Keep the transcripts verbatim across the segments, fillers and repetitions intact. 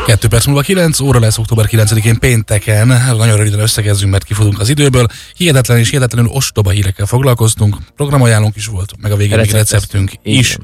Kettő perc múlva kilenc óra lesz október kilencedikén pénteken. Nagyon röviden összegezzünk, mert kifutunk az időből. Hihetetlen és hihetetlenül ostoba hírekkel foglalkoztunk. Programajánlónk is volt, meg a végén még receptünk is.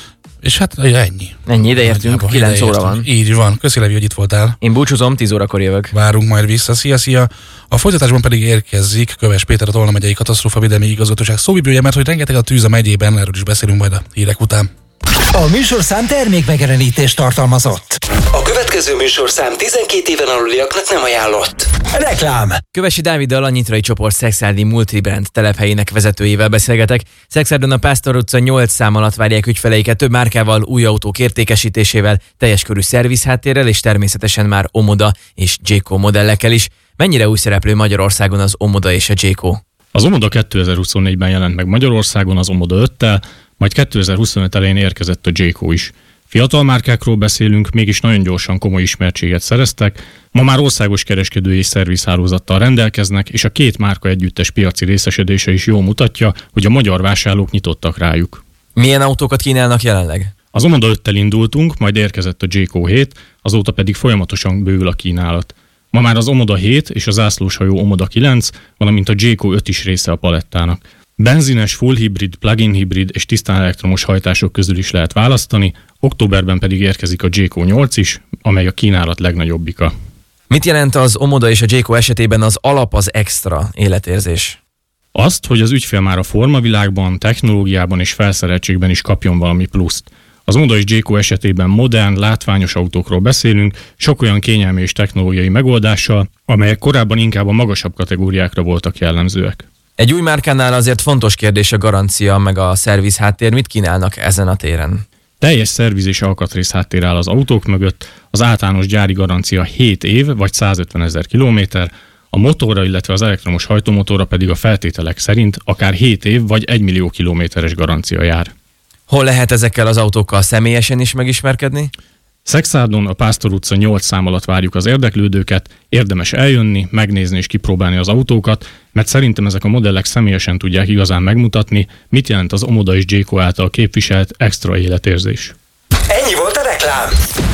És hát ennyi. Ennyi, ide értünk, kilenc óra van. Így van. Köszi, Levi, hogy itt voltál. Én búcsúzom, tíz órakor jövök. Várunk majd vissza. Szia, szia. A folytatásban pedig érkezik Köves Péter, a Tolna megyei katasztrófavédelmi igazgatóság szóvivője, mert hogy rengeteg a tűz a megyében, erről is beszélünk majd a hírek után. A műsorszám termékmegjelenítést tartalmazott. A következő műsorszám tizenkét éven aluliaknak nem ajánlott. Reklám. Kövesi Dáviddal, a Nyitrai csoport Szekszárdi multibrand telephelyének vezetőjével beszélgetek. Szekszárdon a Pásztor utca nyolc szám alatt várják ügyfeleiket több márkával, új autók értékesítésével, teljes körű szervizháttérrel és természetesen már Omoda és Jayco modellekkel is. Mennyire új szereplő Magyarországon az Omoda és a Jayco? Az Omoda kétezer-huszonnégyben jelent meg Magyarországon az Omoda öttel, majd kétezer-huszonöt elején érkezett a Jayco is. Fiatal márkákról beszélünk, mégis nagyon gyorsan komoly ismertséget szereztek, ma már országos kereskedői és szervizhálózattal rendelkeznek, és a két márka együttes piaci részesedése is jól mutatja, hogy a magyar vásárlók nyitottak rájuk. Milyen autókat kínálnak jelenleg? Az Omoda öttel indultunk, majd érkezett a Jayco hét, azóta pedig folyamatosan bővül a kínálat. Ma már az Omoda hét és a zászlóshajó Omoda kilenc, valamint a Jayco öt is része a palettának. Benzines, full hibrid, plug-in hibrid és tisztán elektromos hajtások közül is lehet választani, októberben pedig érkezik a Jayco nyolc is, amely a kínálat legnagyobbika. Mit jelent az Omoda és a Jayco esetében az alap, az extra életérzés? Azt, hogy az ügyfél már a formavilágban, technológiában és felszereltségben is kapjon valami pluszt. Az Omoda és Jayco esetében modern, látványos autókról beszélünk, sok olyan kényelmi és technológiai megoldással, amelyek korábban inkább a magasabb kategóriákra voltak jellemzőek. Egy új márkánál azért fontos kérdés a garancia meg a szerviz háttér. Mit kínálnak ezen a téren? Teljes szerviz és alkatrész háttér áll az autók mögött, az általános gyári garancia hét év vagy százötvenezer kilométer, a motorra, illetve az elektromos hajtómotorra pedig a feltételek szerint akár hét év vagy egy millió kilométeres garancia jár. Hol lehet ezekkel az autókkal személyesen is megismerkedni? Szekszárdon a Pásztor utca nyolc szám alatt várjuk az érdeklődőket, érdemes eljönni, megnézni és kipróbálni az autókat, mert szerintem ezek a modellek személyesen tudják igazán megmutatni, mit jelent az Omoda és Jayco által képviselt extra életérzés. Ennyi volt a reklám.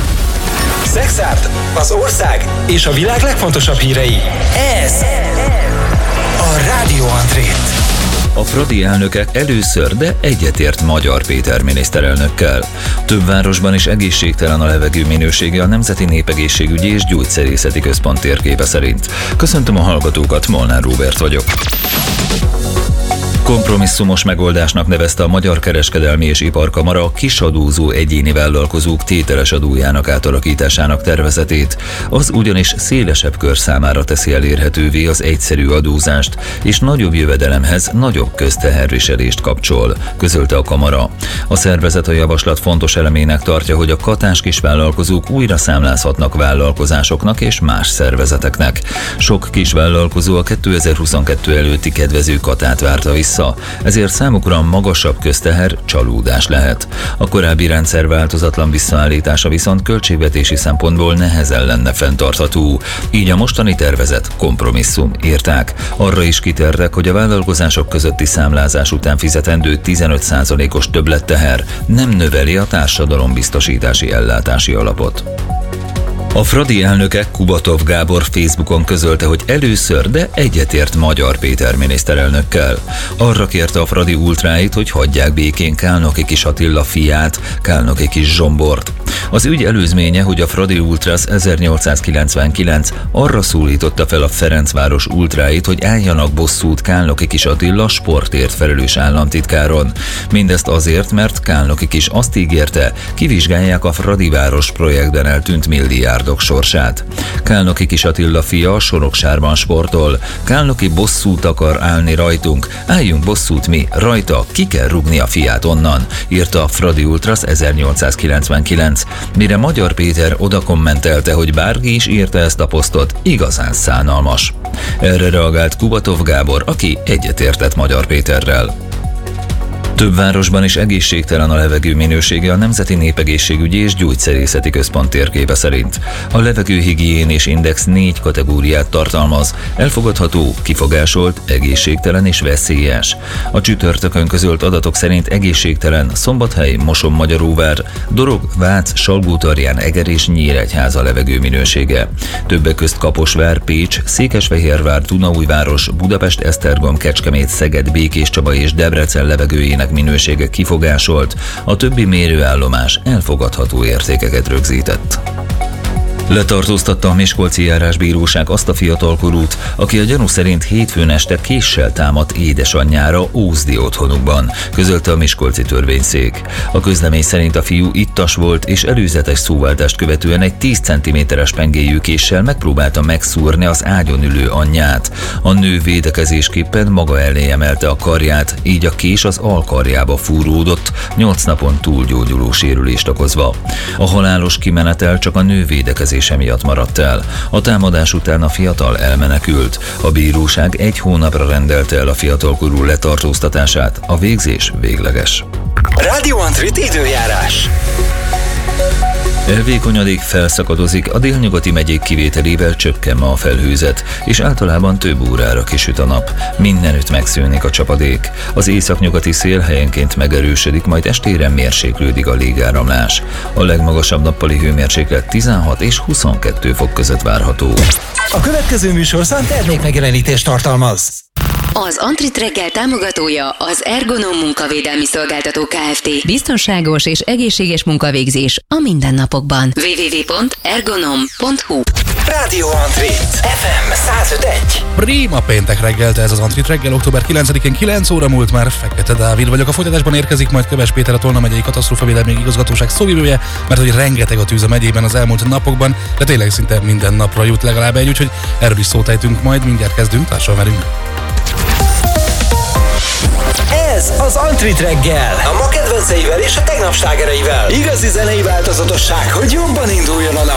Szekszárd, az ország és a világ legfontosabb hírei. Ez a Rádió Andrét. A Fradi elnöke először, de egyetért Magyar Péter miniszterelnökkel. Több városban is egészségtelen a levegő minősége a Nemzeti Népegészségügyi és Gyógyszerészeti Központ térképe szerint. Köszöntöm a hallgatókat, Molnár Róbert vagyok. Kompromisszumos megoldásnak nevezte a Magyar Kereskedelmi és Iparkamara a kisadózó egyéni vállalkozók tételes adójának átalakításának tervezetét. Az ugyanis szélesebb kör számára teszi elérhetővé az egyszerű adózást, és nagyobb jövedelemhez nagyobb közteherviselést kapcsol, közölte a Kamara. A szervezet a javaslat fontos elemének tartja, hogy a katás kisvállalkozók újra számlázhatnak vállalkozásoknak és más szervezeteknek. Sok kisvállalkozó a kétezer-huszonkettő előtti kedvező katát várta vissza, ezért számukra magasabb közteher csalódás lehet. A korábbi rendszer változatlan visszaállítása viszont költségvetési szempontból nehezen lenne fenntartható. Így a mostani tervezet kompromisszum, írták. Arra is kitértek, hogy a vállalkozások közötti számlázás után fizetendő tizenöt százalékos többletteher nem növeli a társadalombiztosítási ellátási alapot. A Fradi elnöke, Kubatov Gábor Facebookon közölte, hogy először, de egyetért Magyar Péter miniszterelnökkel. Arra kérte a Fradi ultráit, hogy hagyják békén Kálnoki Kis Attila fiát, Kálnoki Kis Zsombort. Az ügy előzménye, hogy a Fradi Ultras ezernyolcszázkilencvenkilenc arra szólította fel a Ferencváros ultráit, hogy álljanak bosszút Kálnoki Kis Attila sportért felelős államtitkáron. Mindezt azért, mert Kálnoki Kis azt ígérte, kivizsgálják a Fradiváros projektben eltűnt milliárdok sorsát. Kálnoki Kis Attila fia Soroksárban sportol. Kálnoki bosszút akar állni rajtunk, álljunk bosszút mi, rajta, ki kell rúgni a fiát onnan, írta a Fradi Ultras ezernyolcszázkilencvenkilenc. Mire Magyar Péter oda kommentelte, hogy bárki is írta ezt a posztot, igazán szánalmas. Erre reagált Kubatov Gábor, aki egyetértett Magyar Péterrel. Több városban is egészségtelen a levegő minősége a Nemzeti Népegészségügyi és Gyógyszerészeti Központ térképe szerint. A levegőhigiénés index négy kategóriát tartalmaz: elfogadható, kifogásolt, egészségtelen és veszélyes. A csütörtökön közölt adatok szerint egészségtelen Szombathely, Moson-Magyaróvár, Dorog, Vác, Salgótarján, Eger és Nyíregyháza levegő minősége. Többek közt Kaposvár, Pécs, Székesfehérvár, Dunaújváros, Budapest, Esztergom, Kecskemét, Szeged, Békéscsaba és Debrecen levegőjének minősége kifogásolt, a többi mérőállomás elfogadható értékeket rögzített. Letartóztatta a Miskolci Járásbíróság azt a fiatalkorút, aki a gyanú szerint hétfőn este késsel támadt édesanyjára Ózdi otthonukban, közölte a miskolci törvényszék. A közlemény szerint a fiú ittas volt, és előzetes szóváltást követően egy tíz centiméteres pengéjű késsel megpróbálta megszúrni az ágyon ülő anyját. A nő védekezésképpen maga elé emelte a karját, így a kés az alkarjába fúródott, nyolc napon túlgyógyuló sérülést okozva. A halálos kimenetel csak a nő védekezése miatt maradt el. A támadás után a fiatal elmenekült. A bíróság egy hónapra rendelte el a fiatalkorú letartóztatását. A végzés végleges. Rádió Antrit időjárás. Elvékonyodik, felszakadozik, a délnyugati megyék kivételével csökken ma a felhőzet, és általában több órára kisüt a nap. Mindenütt megszűnik a csapadék. Az északnyugati szél helyenként megerősödik, majd estére mérséklődik a légáramlás. A legmagasabb nappali hőmérséklet tizenhat és huszonkettő fok között várható. A következő műsorszám termékmegjelenítést tartalmaz. Az Antrit reggel támogatója az Ergonom munkavédelmi szolgáltató Kft. Biztonságos és egészséges munkavégzés a mindennapokban. double-u double-u double-u pont ergonom pont hu Rádió Antrit ef em száz öt pont egy. Prima péntek reggelte ez az Antrit reggel, október kilencedikén kilenc óra múlt már. Fekete Dávid vagyok. A folytatásban érkezik majd Köves Péter, a Tolna megyei katasztrófavédelmi igazgatóság szóvivője, mert hogy rengeteg a tűz a megyében az elmúlt napokban, de tényleg szinte minden napra jut legalább egy, úgyhogy erről is szót ejtünk majd, mindjárt kezdünk, társadalmi velünk. Ez az Antrit reggel, a ma kedvenceivel és a tegnap slágereivel. Igazi zenei változatosság, hogy jobban indulj.